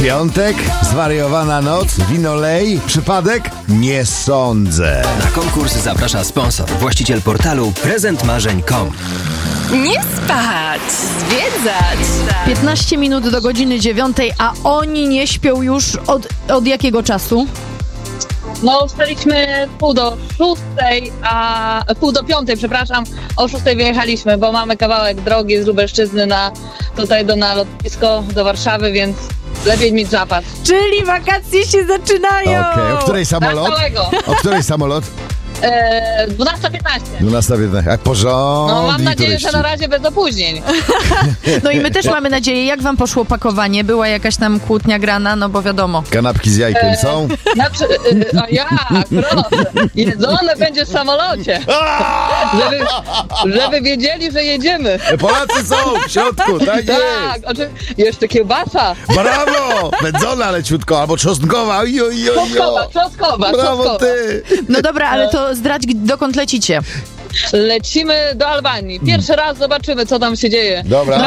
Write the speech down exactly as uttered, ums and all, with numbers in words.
Piątek, zwariowana noc, wino lej, przypadek? Nie sądzę. Na konkurs zaprasza sponsor, właściciel portalu prezent marzeń kropka com. Nie spać, zwiedzać. piętnaście minut do godziny dziewiątej, a oni nie śpią już od, od jakiego czasu? No, wstaliśmy pół do szóstej, a pół do piątej, przepraszam, o szóstej wyjechaliśmy, bo mamy kawałek drogi z Lubelszczyzny na tutaj do, na lotnisko do Warszawy, więc lepiej mieć zapas. Czyli wakacje się zaczynają! Okej, okay. O której samolot? Tak, całego. O której samolot? Eee, dwunasta piętnaście. dwunasta piętnaście. A porządni No, mam nadzieję, turyści. że na razie bez opóźnień. No i my też mamy nadzieję. Jak wam poszło pakowanie? Była jakaś tam kłótnia grana? No bo wiadomo. Kanapki z jajkiem Eee, są? Znaczy, e, a jak, proszę, jedzone będzie w samolocie, żeby, żeby wiedzieli, że jedziemy. Polacy są w środku, tak jest. Tak, oczy... jeszcze kiełbasa. Brawo! Wędzona leciutko, albo czosnkowa. Oj, oj, oj, Czosnkowa, oj. czosnkowa, Brawo czosnkowa. ty! No dobra, ale to zdradź, dokąd lecicie? Lecimy do Albanii. Pierwszy raz zobaczymy, co tam się dzieje. Dobra.